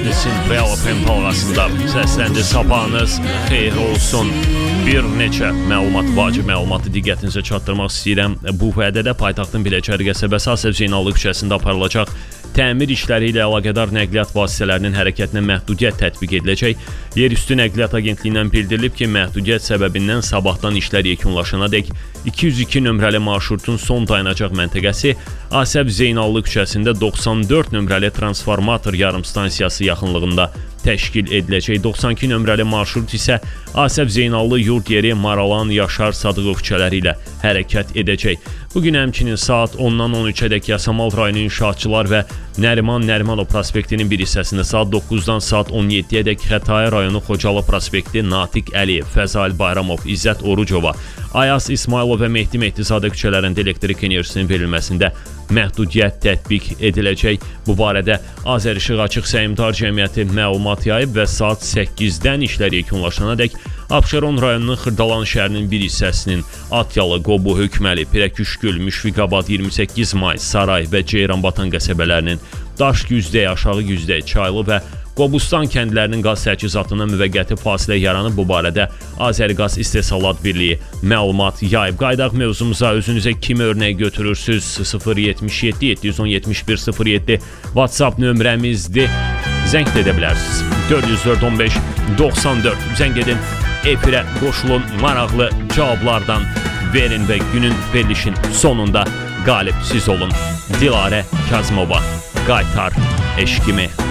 Fitness'in Real FM talğasında səsləndi. Sabahınız xeyir olsun. Bir neçə məlumat, vacib məlumatı diqqətinizə çatdırmaq istəyirəm. Bu vədədə paytaxtın Biləcəri qəsəbəsi Asəf Zeynallı küçəsində aparılacaq təmir işləri ilə əlaqədar nəqliyyat vasitələrinin hərəkətinə məhdudiyyət tətbiq ediləcək. Yerüstü Nəqliyyat Agentliyindən bildirilib ki, məhdudiyyət səbəbindən sabahdan işlər yekunlaşanadək 202 nömrəli marşrutun son dayanacaq məntəqəsi Asəf Zeynallı küçəsində 94 nömrəli transformator yarımstansiyası yaxınlığında təşkil ediləcək. 92 nömrəli marşrut isə Asəf Zeynallı yurt yeri Maralan, Yaşar Sadıqov küçələri ilə hərəkət edəcək. Bugün həmçinin saat 10-dan 13-ədək Yasamal rayonu inşaatçılar və Nəriman Nərimanov prospektinin bir hissəsində, saat 9-dan saat 17-ədək Xətai rayonu Xocalı prospekti Natiq Əliyev, Fəzail Bayramov, İzzət Orucova, Ayaz İsmailov və Mehdi Mehdizadə küçələrində elektrik enerjisinin verilməsində məhdudiyyət tətbiq ediləcək. Bu barədə Azərişıq Açıq Səhmdar Cəmiyyəti məlumat yayıb və saat 8-dən işlər yekunlaşanadək Abşeron rayonunun Xırdalan şəhərinin bir hissəsinin Atyalı, Qobu, Hökməli, Pirəküşgül, Müşfiqabad, 28 may, Saray və Ceyranbatan qəsəbələrinin Daş Güzdəy, Aşağı Güzdəy, Çaylı və Qobustan kəndlərinin qaz təchizatına müvəqqəti fasilə yaranıb. Bu barədə Azəriqaz İstehsalat Birliyi məlumat yayıb. Qaydaq mövzumuza, özünüzə kimi örnək götürürsünüz? 077 710 7107 WhatsApp nömrəmizdir. Zəng edə bilərsiniz. 404 15 94. Zəng edin, efirə qoşulun, maraqlı cavablardan verin və günün verilişin sonunda qalib siz olun. Dilarə Kazımova, Qaytar eşkimi.